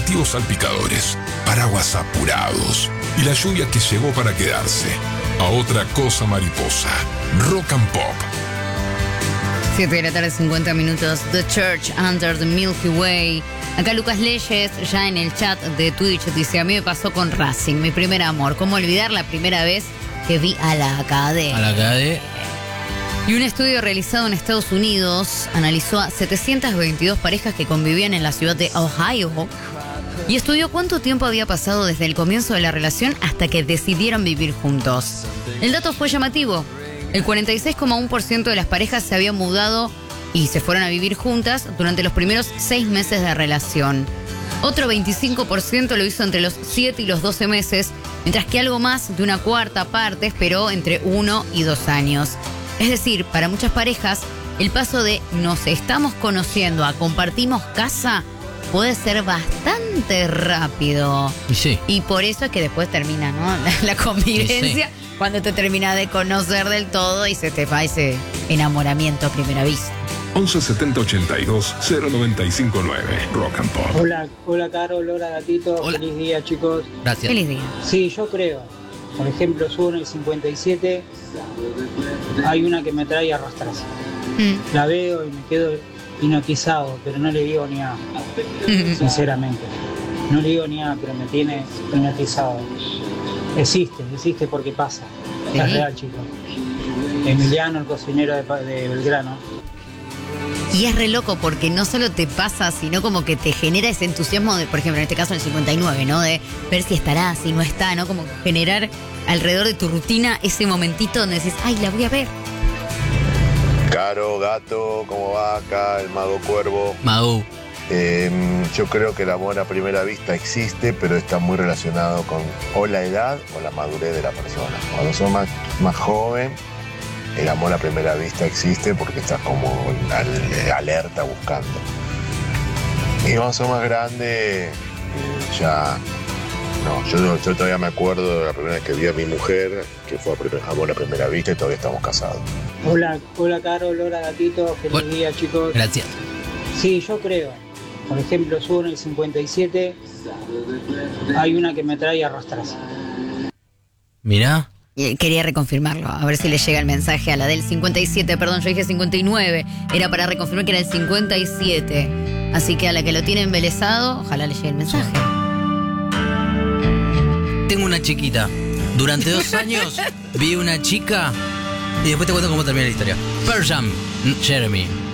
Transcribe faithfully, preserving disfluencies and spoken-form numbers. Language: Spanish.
colectivos salpicadores, paraguas apurados y la lluvia que llegó para quedarse. A otra cosa mariposa. Rock and Pop. siete de la tarde, cincuenta minutos. The Church Under the Milky Way. Acá Lucas Leyes, ya en el chat de Twitch, dice: a mí me pasó con Racing, mi primer amor. ¿Cómo olvidar la primera vez que vi a la Acadé? A la Acadé. Y un estudio realizado en Estados Unidos analizó a setecientas veintidós parejas que convivían en la ciudad de Ohio y estudió cuánto tiempo había pasado desde el comienzo de la relación hasta que decidieron vivir juntos. El dato fue llamativo. El cuarenta y seis coma uno por ciento de las parejas se habían mudado y se fueron a vivir juntas durante los primeros seis meses de relación. Otro veinticinco por ciento lo hizo entre los siete y los doce meses, mientras que algo más de una cuarta parte esperó entre uno y dos años. Es decir, para muchas parejas, el paso de nos estamos conociendo a compartimos casa puede ser bastante rápido. Sí. Y por eso es que después termina, ¿no? La, la convivencia, sí, sí. Cuando te terminas de conocer del todo y se te va ese enamoramiento a primera vista. once setenta ochenta y dos cero noventa y cinco nueve Rock and Pop. Hola, hola Carol, hola Gatito. Hola. Feliz día, chicos. Gracias. Feliz día. Sí, yo creo. Por ejemplo, subo en el cincuenta y siete. Hay una que me trae a arrastrarse. Mm. La veo y me quedo hipnotizado, pero no le digo ni a. Sinceramente. No le digo ni a, pero me tiene hipnotizado. Existe, existe porque pasa. ¿Sí? Es real, chicos. Emiliano, el cocinero de, de Belgrano. Y es re loco porque no solo te pasa, sino como que te genera ese entusiasmo de, por ejemplo, en este caso en el cincuenta y nueve, ¿no? De ver si estará, si no está, ¿no? Como generar alrededor de tu rutina ese momentito donde decís, ay, la voy a ver. Caro, Gato, ¿cómo va acá? El Mago Cuervo. Mago. Eh, yo creo que el amor a primera vista existe, pero está muy relacionado con o la edad o la madurez de la persona. Cuando sos más, más joven, el amor a primera vista existe porque estás como al, alerta buscando. Y cuando sos más grande, ya... No, yo, yo todavía me acuerdo de la primera vez que vi a mi mujer, que fue a primer, amor a primera vista y todavía estamos casados. Hola, hola Carol, hola Gatito. Feliz Bueno, día, chicos. Gracias. Sí, yo creo. Por ejemplo, subo en el cincuenta y siete. Hay una que me trae a arrastrarse. Mirá. Quería reconfirmarlo, a ver si le llega el mensaje a la del cincuenta y siete, perdón, yo dije cincuenta y nueve, era para reconfirmar que era el cincuenta y siete, así que a la que lo tiene embelesado, ojalá le llegue el mensaje. Tengo una chiquita. Durante dos años vi una chica y después te cuento cómo termina la historia. Pearl Jam, Jeremy.